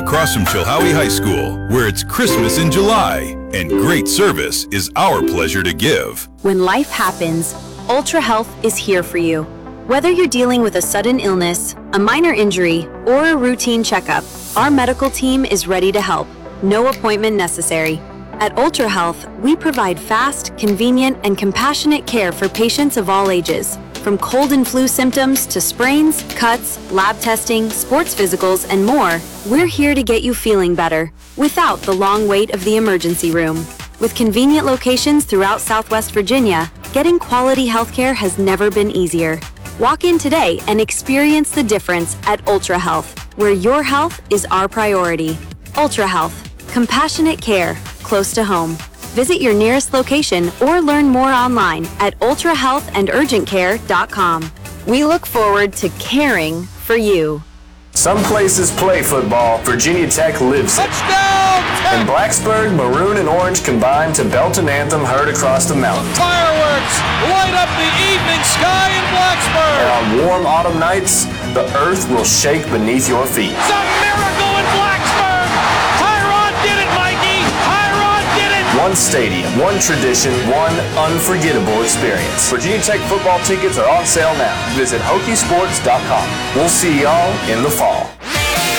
across from Chilhowie High School, where it's Christmas in July, and great service is our pleasure to give. When life happens, Ultra Health is here for you. Whether you're dealing with a sudden illness, a minor injury, or a routine checkup, our medical team is ready to help. No appointment necessary. At Ultra Health, we provide fast, convenient, and compassionate care for patients of all ages. From cold and flu symptoms to sprains, cuts, lab testing, sports physicals, and more, we're here to get you feeling better without the long wait of the emergency room. With convenient locations throughout Southwest Virginia, getting quality healthcare has never been easier. Walk in today and experience the difference at Ultra Health, where your health is our priority. Ultra Health, compassionate care, close to home. Visit your nearest location or learn more online at ultrahealthandurgentcare.com. We look forward to caring for you. Some places play football, Virginia Tech lives it. Touchdown! In Blacksburg, maroon and orange combine to belt an anthem heard across the mountain. Fireworks light up the evening sky in Blacksburg. And on warm autumn nights, the earth will shake beneath your feet. It's a miracle in Blacksburg! Tyron did it, Mikey! Tyron did it! One stadium, one tradition, one unforgettable experience. Virginia Tech football tickets are on sale now. Visit HokieSports.com. We'll see y'all in the fall.